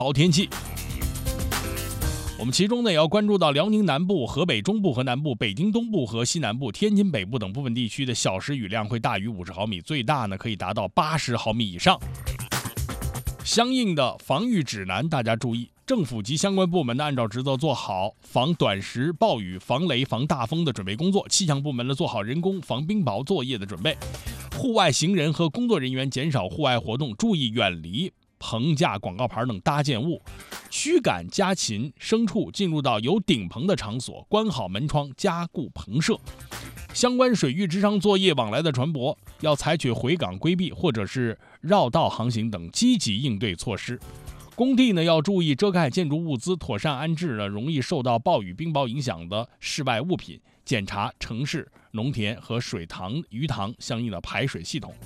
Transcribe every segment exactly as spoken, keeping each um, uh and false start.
好天气。我们其中呢也要关注到辽宁南部、河北中部和南部、北京东部和西南部、天津北部等部分地区的小时雨量会大于五十毫米，最大呢可以达到八十毫米以上。相应的防御指南大家注意，政府及相关部门呢按照职责做好防短时暴雨、防雷、防大风的准备工作，气象部门呢做好人工防冰雹作业的准备。户外行人和工作人员减少户外活动，注意远离棚架、广告牌等搭建物，驱赶家禽牲畜进入到有顶棚的场所，关好门窗，加固棚舍。相关水域之上作业往来的船舶要采取回港规避或者是绕道航行等积极应对措施。工地呢要注意遮盖建筑物资，妥善安置了容易受到暴雨冰雹影响的室外物品，检查城市、农田和水塘、鱼塘相应的排水系统。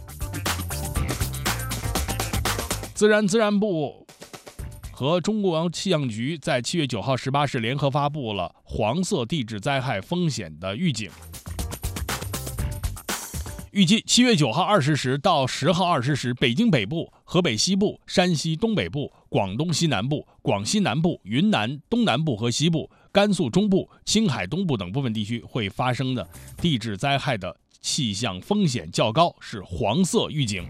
自然自然部和中国气象局在七月九号、十八日联合发布了黄色地质灾害风险的预警。预计七月九号二十时到十号二十时，北京北部、河北西部、山西东北部、广东西南部、广西南部、云南东南部和西部、甘肃中部、青海东部等部分地区会发生的地质灾害的气象风险较高，是黄色预警。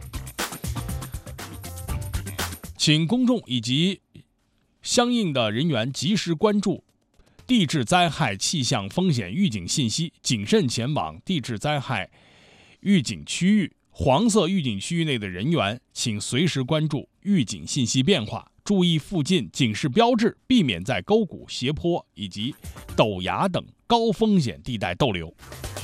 请公众以及相应的人员及时关注地质灾害气象风险预警信息，谨慎前往地质灾害预警区域。黄色预警区域内的人员请随时关注预警信息变化，注意附近警示标志，避免在沟谷、斜坡以及陡崖等高风险地带逗留。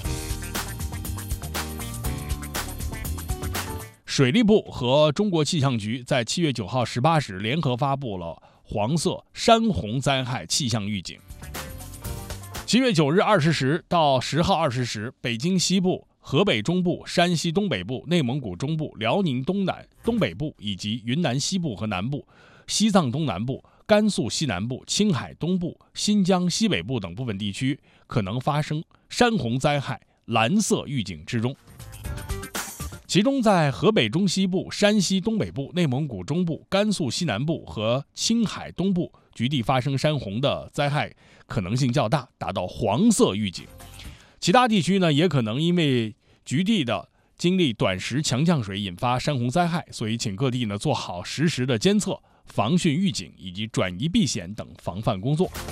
水利部和中国气象局在七月九号、十八日联合发布了黄色山洪灾害气象预警。七月九日二十时到十号二十时，北京西部、河北中部、山西东北部、内蒙古中部、辽宁东南东北部以及云南西部和南部、西藏东南部、甘肃西南部、青海东部、新疆西北部等部分地区可能发生山洪灾害蓝色预警之中。其中在河北中西部、山西东北部、内蒙古中部、甘肃西南部和青海东部局地发生山洪的灾害可能性较大，达到黄色预警。其他地区呢，也可能因为局地的经历短时强降水引发山洪灾害，所以请各地呢做好实时的监测、防汛预警以及转移避险等防范工作。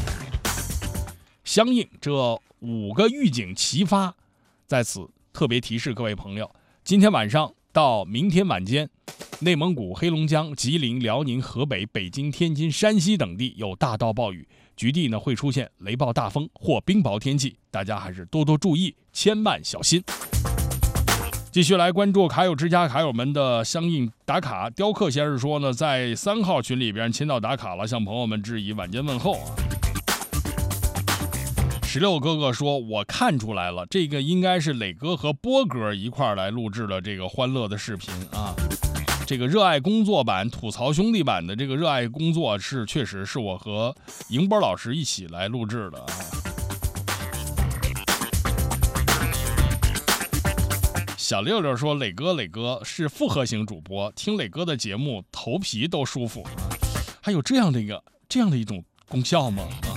相应这五个预警齐发，在此特别提示各位朋友，今天晚上到明天晚间，内蒙古、黑龙江、吉林、辽宁、河北、北京、天津、山西等地有大到暴雨，局地呢会出现雷暴大风或冰雹天气，大家还是多多注意，千万小心。继续来关注卡友之家卡友们的相应打卡。雕刻先生说呢，在三号群里边签到打卡了，向朋友们致以晚间问候啊。十六哥哥说，我看出来了，这个应该是磊哥和波哥一块来录制的这个欢乐的视频啊。这个热爱工作版、吐槽兄弟版的这个热爱工作是确实是我和迎波老师一起来录制的啊。小六六说，磊哥磊哥是复合型主播，听磊哥的节目头皮都舒服。还有这样的一个这样的一种功效吗？啊。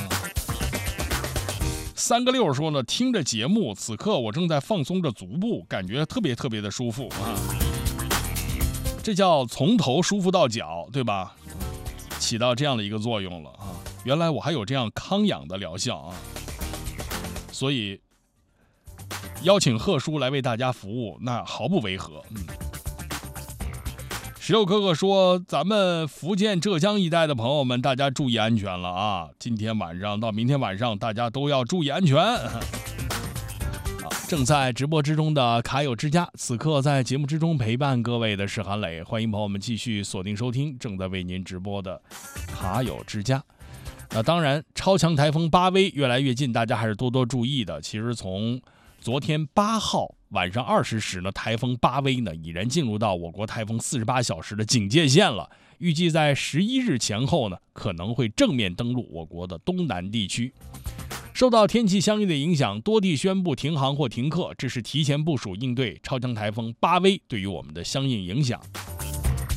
三个六说呢，听着节目，此刻我正在放松着足部，感觉特别特别的舒服啊。这叫从头舒服到脚，对吧？起到这样的一个作用了啊！原来我还有这样康养的疗效啊！所以邀请贺叔来为大家服务，那毫不违和。嗯。石榴哥哥说，咱们福建浙江一带的朋友们，大家注意安全了啊！今天晚上到明天晚上，大家都要注意安全。正在直播之中的卡友之家，此刻在节目之中陪伴各位的是韩磊，欢迎朋友们继续锁定收听正在为您直播的卡友之家。那当然，超强台风巴威越来越近，大家还是多多注意的。其实从昨天八号晚上二十时呢，台风巴威呢已然进入到我国台风四十八小时的警戒线了，预计在十一日前后呢可能会正面登陆我国的东南地区。受到天气相应的影响，多地宣布停航或停课，这是提前部署应对超强台风巴威对于我们的相应影响。